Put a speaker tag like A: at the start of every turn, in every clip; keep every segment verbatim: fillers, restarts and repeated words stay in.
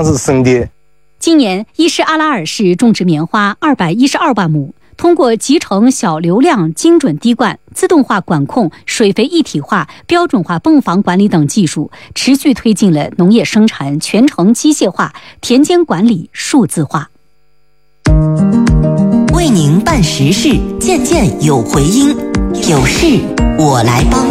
A: 是生的。
B: 今年伊势阿拉尔市种植棉花二百一十二万亩，通过集成小流量精准滴灌、自动化管控、水肥一体化、标准化泵房管理等技术，持续推进了农业生产全程机械化、田间管理数字化。
C: 为您办实事，件件有回音，有事我来帮。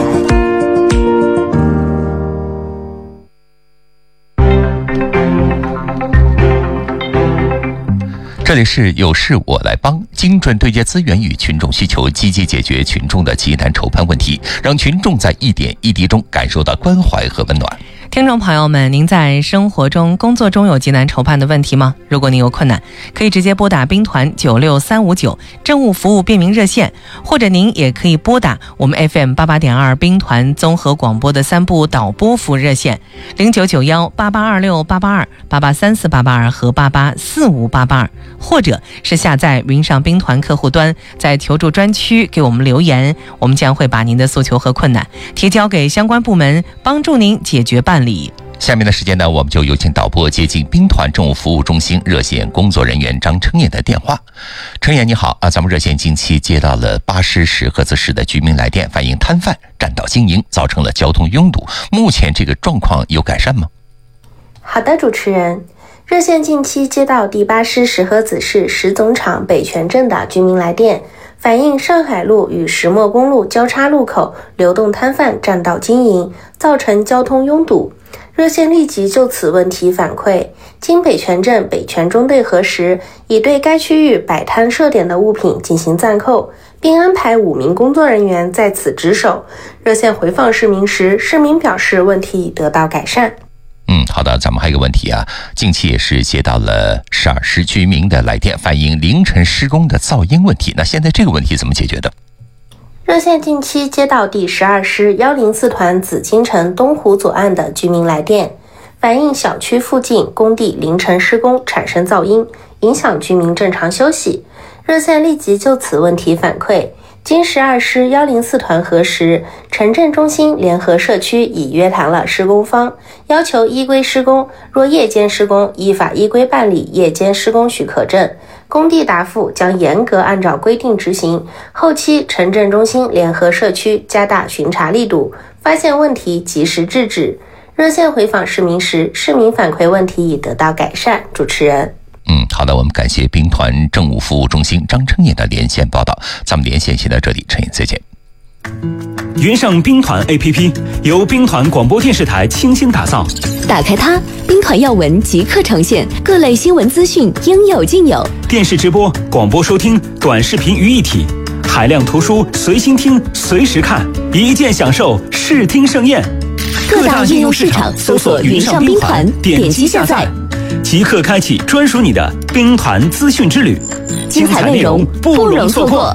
D: 这里是有事我来帮，精准对接资源与群众需求，积极解决群众的急难愁盼问题，让群众在一点一滴中感受到关怀和温暖。
E: 听众朋友们，您在生活中、工作中有急难愁盼的问题吗？如果您有困难，可以直接拨打兵团九六三五九政务服务便民热线，或者您也可以拨打我们 F M 八八点二兵团综合广播的三部导播服务热线零九九幺八八二六八八二、八八三四八八二和八八四五八八二，或者是下载云上兵团客户端，在求助专区给我们留言，我们将会把您的诉求和困难提交给相关部门，帮助您解决办理。
D: 下面的时间呢，我们就有请导播接进兵团政务服务中心热线工作人员张成燕的电话。成燕你好啊，咱们热线近期接到了巴师石河子市的居民来电，反映摊贩占道经营，造成了交通拥堵。目前这个状况有改善吗？
F: 好的，主持人。热线近期接到第巴师石河子市石总厂北泉镇的居民来电，反映上海路与石磨公路交叉路口流动摊贩占道经营，造成交通拥堵。热线立即就此问题反馈，经北泉镇北泉中队核实，已对该区域摆摊设点的物品进行暂扣，并安排五名工作人员在此值守。热线回访市民时，市民表示问题已得到改善。
D: 嗯，好的，咱们还有个问题啊，近期也是接到了十二市居民的来电，反映凌晨施工的噪音问题。那现在这个问题怎么解决的？
F: 热线近期接到第十二师一零四团紫金城东湖左岸的居民来电，反映小区附近工地凌晨施工产生噪音，影响居民正常休息。热线立即就此问题反馈，经十二师一零四团核实，城镇中心联合社区已约谈了施工方，要求依规施工，若夜间施工，依法依规办理夜间施工许可证。工地答复将严格按照规定执行，后期城镇中心联合社区加大巡查力度，发现问题及时制止。热线回访市民时，市民反馈问题已得到改善。主持人。
D: 嗯，好的，我们感谢兵团政务服务中心张成燕的连线报道。咱们连线先到这里，陈燕再见。
G: 云上兵团 A P P 由兵团广播电视台倾心打造，
H: 打开它，兵团要闻即刻呈现，各类新闻资讯应有尽有，
G: 电视直播、广播收听、短视频于一体，海量图书随心听随时看，一键享受视听盛宴。
H: 各大应用市场搜索云上兵团，点击下载，
G: 即刻开启专属你的兵团资讯之旅，
H: 精彩内容不容错过。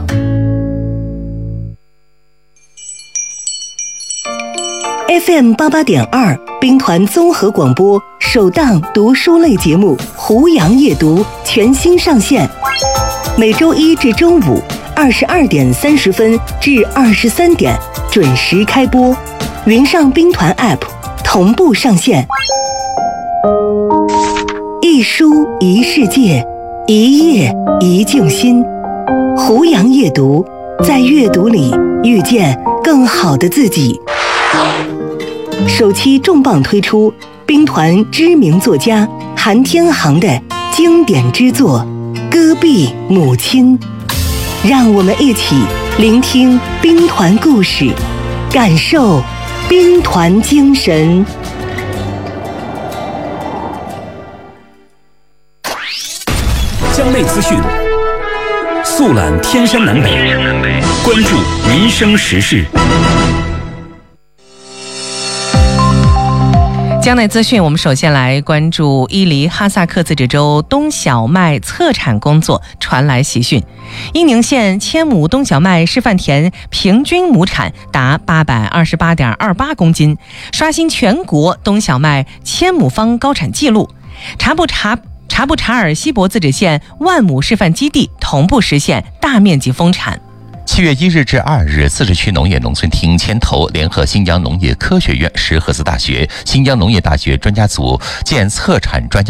C: F M 八八点二兵团综合广播首档读书类节目《胡杨夜读》全新上线，每周一至周五二十二点三十分至二十三点准时开播，云上兵团 App 同步上线。一书一世界，一夜一静心。胡杨夜读，在阅读里遇见更好的自己。首期重磅推出兵团知名作家韩天航的经典之作《戈壁母亲》，让我们一起聆听兵团故事，感受兵团精神。
G: 江内资讯，速览天山南北，关注民生时事。
E: 江内资讯，我们首先来关注伊犁哈萨克自治州冬小麦测产工作传来喜讯，伊宁县千亩冬小麦示范田平均亩产达八百二十八点二八公斤，刷新全国冬小麦千亩方高产记录。察布查察布查尔锡伯自治县万亩示范基地同步实现大面积丰产。
D: 七月一日至二日，自治区农业农村厅牵头联合新疆农业科学院、石河子大学、新疆农业大学专家组建测产专家